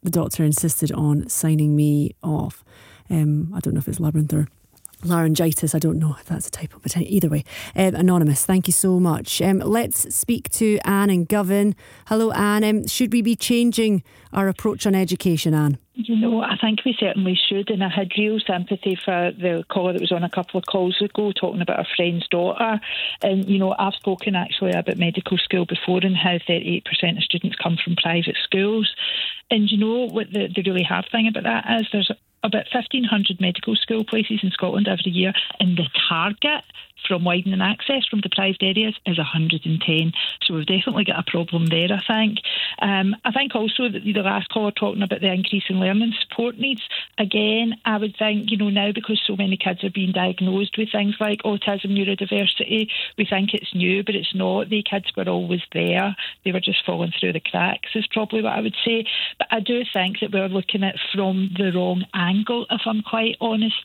the doctor insisted on signing me off. I don't know if it's labyrinth or laryngitis. I don't know if that's a type of, but either way. Anonymous, thank you so much. Let's speak to Anne in Govan. Hello, Anne. Should we be changing our approach on education, Anne? I think we certainly should, and I had real sympathy for the caller that was on a couple of calls ago talking about her friend's daughter. And, I've spoken actually about medical school before and how 38% of students come from private schools. And what the really hard thing about that is there's about 1,500 medical school places in Scotland every year, and the target from widening access from deprived areas is 110. So we've definitely got a problem there, I think. I think also that the last caller talking about the increase in learning support needs, again, I would think, now because so many kids are being diagnosed with things like autism, neurodiversity, we think it's new, but it's not. The kids were always there. They were just falling through the cracks, is probably what I would say. But I do think that we're looking at from the wrong angle, if I'm quite honest.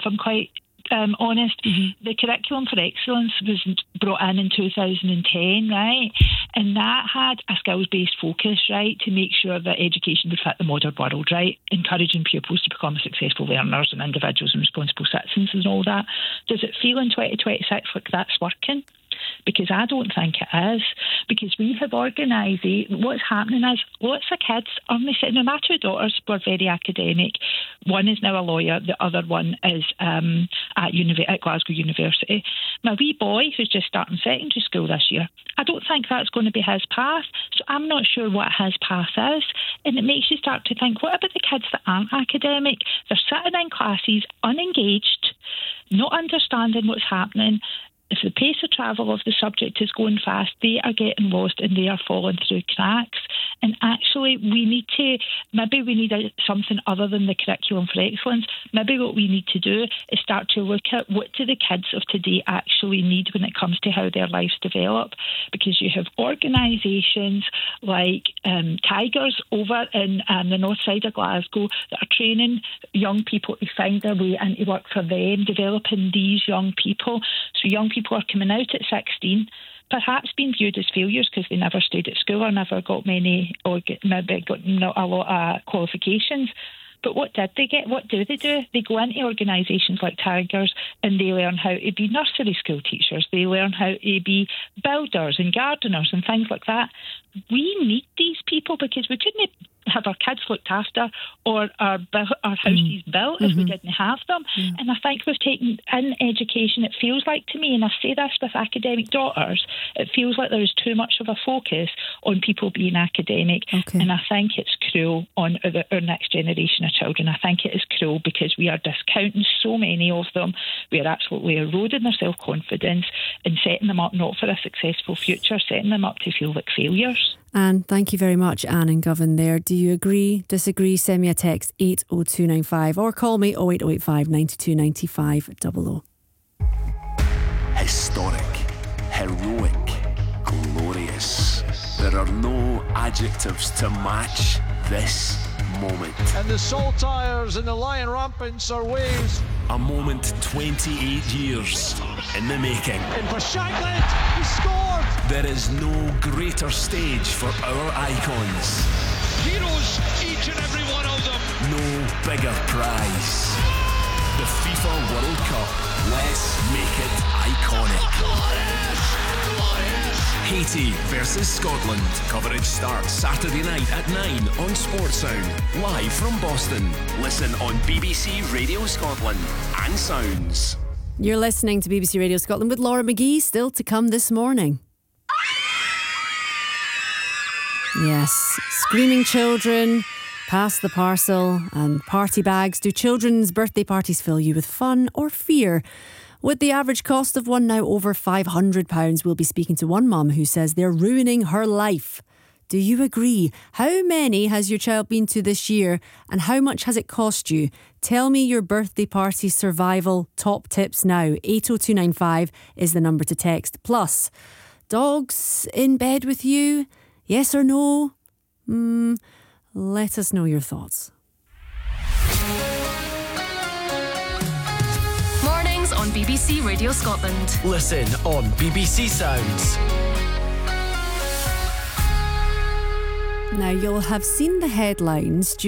The Curriculum for Excellence was brought in 2010, right? And that had a skills-based focus, right, to make sure that education would fit the modern world, right? Encouraging pupils to become successful learners and individuals and responsible citizens and all that. Does it feel in 2026 like that's working? Because I don't think it is. Because we have organised what's happening is lots of kids now my two daughters were very academic. One is now a lawyer, the other one is at Glasgow University. My wee boy, who's just starting secondary school this year, I don't think that's going to be his path. So I'm not sure what his path is. And it makes you start to think, what about the kids that aren't academic? They're sitting in classes unengaged, not understanding what's happening. If the pace of travel of the subject is going fast, they are getting lost and they are falling through cracks. And actually, we need something other than the Curriculum for Excellence. Maybe what we need to do is start to look at what do the kids of today actually need when it comes to how their lives develop. Because you have organisations like Tigers over in the north side of Glasgow that are training young people to find their way into work for them, developing these young people. So young people are coming out at 16, perhaps being viewed as failures because they never stayed at school or never got many, or maybe got not a lot of qualifications. But what did they get? What do? They go into organisations like Tigers and they learn how to be nursery school teachers. They learn how to be builders and gardeners and things like that. We need these people because we couldn't have our kids looked after or our houses built if we didn't have them. And I think we've taken in education, it feels like to me, and I say this with academic daughters, it feels like there is too much of a focus on people being academic. And I think it's cruel on our next generation of children. I think it is cruel because we are discounting so many of them. We are absolutely eroding their self-confidence and setting them up not for a successful future, setting them up to feel like failures. Anne, thank you very much. Anne in Govan there. Do you agree, disagree? Send me a text 80295 or call me 08085 92 95 00. Historic, heroic, glorious. There are no adjectives to match this moment. And the saltires and the lion rampants are waves. A moment 28 years in the making. And for Shankland, he scored! There is no greater stage for our icons. Heroes, each and every one of them. No bigger prize. The FIFA World Cup. Let's make it iconic. Glorious! Glorious! Haiti versus Scotland. Coverage starts Saturday night at 9 on Sportsound. Live from Boston. Listen on BBC Radio Scotland and Sounds. You're listening to BBC Radio Scotland with Laura McGee, still to come this morning. Yes, screaming children, pass the parcel and party bags. Do children's birthday parties fill you with fun or fear? With the average cost of one now over £500, we'll be speaking to one mum who says they're ruining her life. Do you agree? How many has your child been to this year and how much has it cost you? Tell me your birthday party survival top tips now. 80295 is the number to text. Plus, dogs in bed with you? Yes or no? Let us know your thoughts. Mornings on BBC Radio Scotland. Listen on BBC Sounds. Now, you'll have seen the headlines